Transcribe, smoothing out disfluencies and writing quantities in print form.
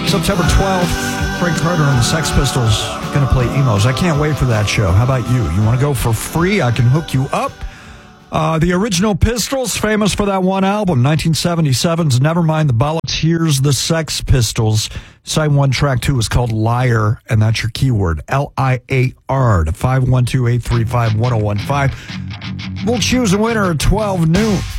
September 12th, Frank Carter and the Sex Pistols going to play Emos. I can't wait for that show. How about you? You want to go for free? I can hook you up. The original Pistols, famous for that one album, 1977's Nevermind the Bollocks. Here's the Sex Pistols. Side 1, track 2 is called Liar, and that's your keyword, L-I-A-R, to 512-835-1015. We'll choose a winner at 12 noon.